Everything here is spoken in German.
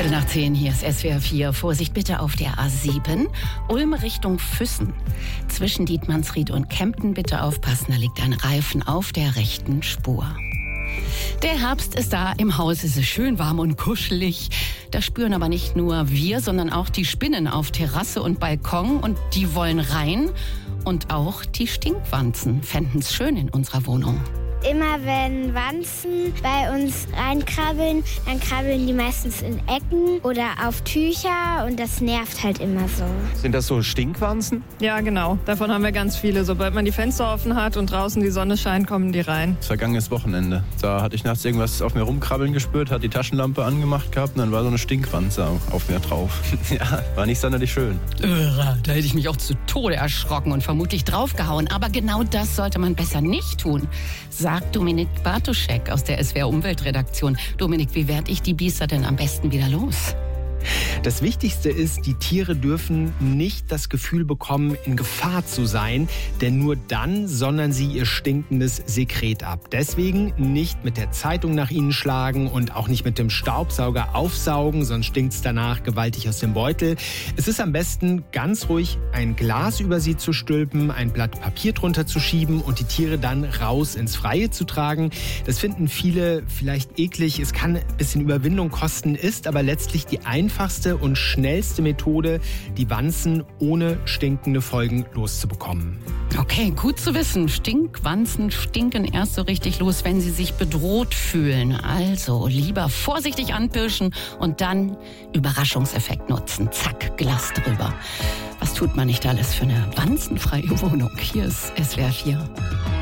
9:15, hier ist SWR 4. Vorsicht bitte auf der A7. Ulm Richtung Füssen. Zwischen Dietmannsried und Kempten bitte aufpassen, da liegt ein Reifen auf der rechten Spur. Der Herbst ist da, im Haus ist es schön warm und kuschelig. Das spüren aber nicht nur wir, sondern auch die Spinnen auf Terrasse und Balkon. Und die wollen rein. Und auch die Stinkwanzen fänden es schön in unserer Wohnung. Immer wenn Wanzen bei uns reinkrabbeln, dann krabbeln die meistens in Ecken oder auf Tücher und das nervt halt immer so. Sind das so Stinkwanzen? Ja, genau. Davon haben wir ganz viele. Sobald man die Fenster offen hat und draußen die Sonne scheint, kommen die rein. Vergangenes Wochenende. Da hatte ich nachts irgendwas auf mir rumkrabbeln gespürt, hat die Taschenlampe angemacht gehabt und dann war so eine Stinkwanze auf mir drauf. Ja, war nicht sonderlich schön. Da hätte ich mich auch zu Tode erschrocken und vermutlich draufgehauen. Aber genau das sollte man besser nicht tun, sagt Dominik Bartoschek aus der SWR Umweltredaktion. Dominik, wie werde ich die Biester denn am besten wieder los? Das Wichtigste ist, die Tiere dürfen nicht das Gefühl bekommen, in Gefahr zu sein, denn nur dann sondern sie ihr stinkendes Sekret ab. Deswegen nicht mit der Zeitung nach ihnen schlagen und auch nicht mit dem Staubsauger aufsaugen, sonst stinkt es danach gewaltig aus dem Beutel. Es ist am besten, ganz ruhig ein Glas über sie zu stülpen, ein Blatt Papier drunter zu schieben und die Tiere dann raus ins Freie zu tragen. Das finden viele vielleicht eklig, es kann ein bisschen Überwindung kosten, ist aber letztlich die einfachste und schnellste Methode, die Wanzen ohne stinkende Folgen loszubekommen. Okay, gut zu wissen. Stinkwanzen stinken erst so richtig los, wenn sie sich bedroht fühlen. Also lieber vorsichtig anpirschen und dann Überraschungseffekt nutzen. Zack, Glas drüber. Was tut man nicht alles für eine wanzenfreie Wohnung? Hier ist SWR 4.